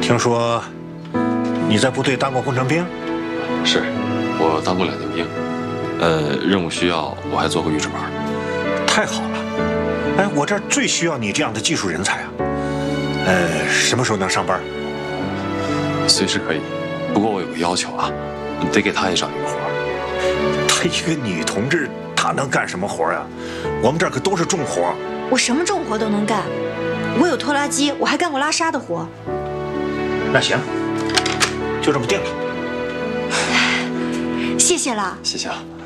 听说你在部队当过工程兵？ 是，我当过2年兵。任务需要，我还做过预制板。 太好了！哎，我这儿最需要你这样的技术人才啊。什么时候能上班？ 随时可以，不过我有个要求啊，你得给他也找一个活。 她一个女同志，她能干什么活呀？我们这儿可都是重活。 我什么重活都能干，我有拖拉机，我还干过拉沙的活。 那行，就这么定了。 谢谢了。 谢谢啊。